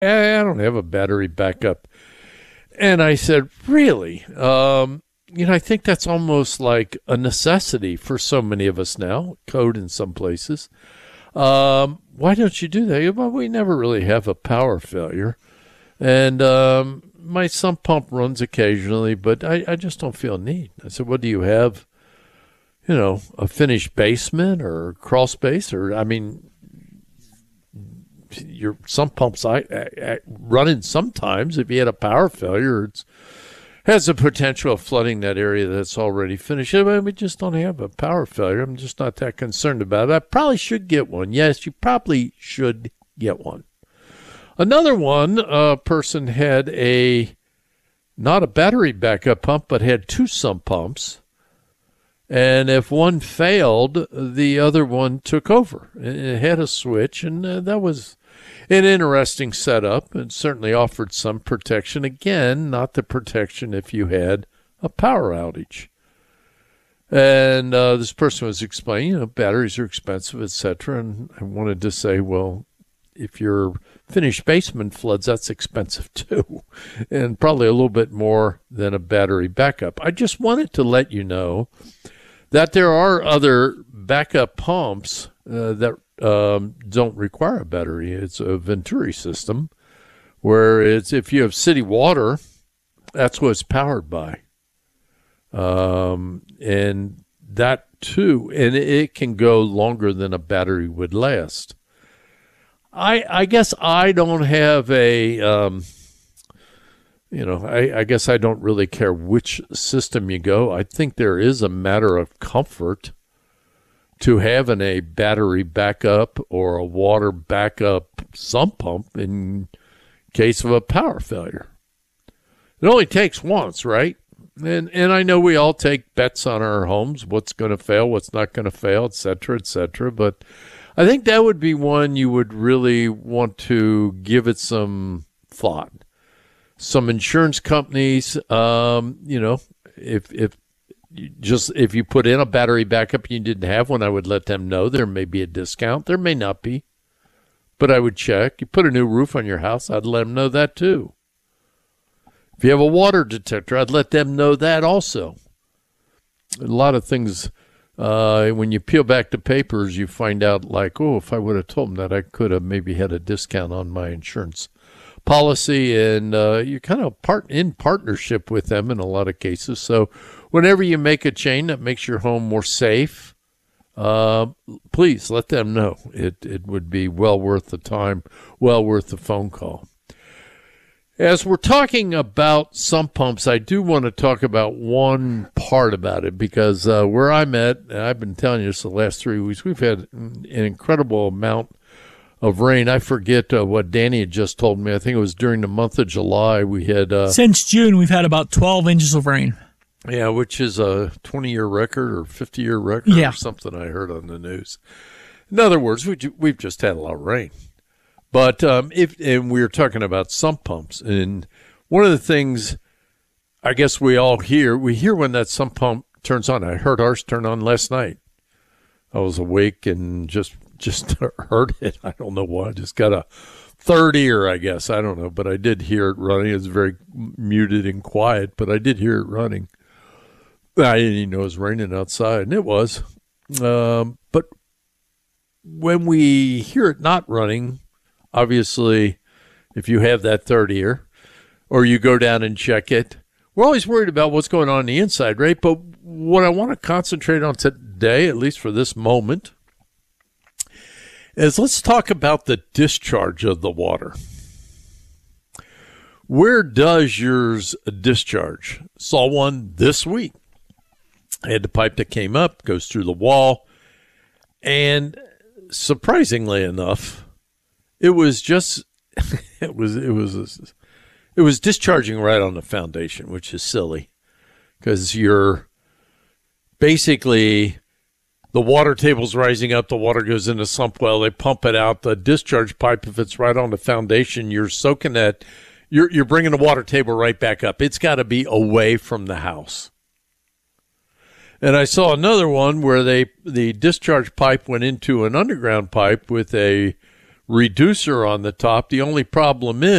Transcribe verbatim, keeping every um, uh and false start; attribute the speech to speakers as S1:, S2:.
S1: I don't have a battery backup. And I said, really? Um, you know, I think that's almost like a necessity for so many of us now, code in some places. Um, why don't you do that? Well, we never really have a power failure. And um, my sump pump runs occasionally, but I, I just don't feel a need. I said, what do you have? You know, a finished basement or crawl space? Or, I mean, your sump pumps I, I, I running sometimes. If you had a power failure, it has the potential of flooding that area that's already finished. I mean, we just don't have a power failure. I'm just not that concerned about it. I probably should get one. Yes, you probably should get one. Another one, a uh, person had a, not a battery backup pump, but had two sump pumps. And if one failed, the other one took over. It had a switch, and uh, that was an interesting setup, and certainly offered some protection. Again, not the protection if you had a power outage. And uh, this person was explaining, you know, batteries are expensive, et cetera. And I wanted to say, well, if your finished basement floods, that's expensive too, and probably a little bit more than a battery backup. I just wanted to let you know that there are other backup pumps uh, that um, don't require a battery. It's a Venturi system, where it's if you have city water, that's what it's powered by. Um, and that too, and it can go longer than a battery would last. I I guess I don't have a, um, you know, I, I guess I don't really care which system you go. I think there is a matter of comfort to having a battery backup or a water backup sump pump in case of a power failure. It only takes once, right? And and I know we all take bets on our homes, what's going to fail, what's not going to fail, et cetera, et cetera. But I think that would be one you would really want to give it some thought. Some insurance companies, um, you know, if if you just if you put in a battery backup and you didn't have one, I would let them know. There may be a discount. There may not be. But I would check. You put a new roof on your house, I'd let them know that too. If you have a water detector, I'd let them know that also. A lot of things, uh, when you peel back the papers, you find out like, oh, if I would have told them that, I could have maybe had a discount on my insurance policy. And uh, you're kind of part in partnership with them in a lot of cases. So whenever you make a change that makes your home more safe, uh, please let them know. It, it would be well worth the time, well worth the phone call. As we're talking about sump pumps, I do want to talk about one part about it because uh, where I'm at, and I've been telling you this the last three weeks, we've had an incredible amount of rain. I forget uh, what Danny had just told me. I think it was during the month of July we had... Uh,
S2: Since June, we've had about twelve inches of rain.
S1: Yeah, which is a twenty-year record or fifty-year record
S2: yeah.
S1: or something I heard on the news. In other words, we, we've just had a lot of rain. But um, if and we were talking about sump pumps, and one of the things I guess we all hear, we hear when that sump pump turns on. I heard ours turn on last night. I was awake and just just heard it. I don't know why. I just got a third ear, I guess. I don't know, but I did hear it running. It was very muted and quiet, but I did hear it running. I didn't even know it was raining outside, and it was. Um, but when we hear it not running, obviously, if you have that third ear or you go down and check it, we're always worried about what's going on, on the inside, right? But what I want to concentrate on today, at least for this moment, is let's talk about the discharge of the water. Where does yours discharge? Saw one this week. I had the pipe that came up, goes through the wall, and surprisingly enough, It was just, it was, it was, it was discharging right on the foundation, which is silly because you're basically, the water table's rising up, the water goes in the sump well, they pump it out, the discharge pipe, if it's right on the foundation, you're soaking that, you're, you're bringing the water table right back up. It's got to be away from the house. And I saw another one where they, the discharge pipe went into an underground pipe with a reducer on the top. The only problem is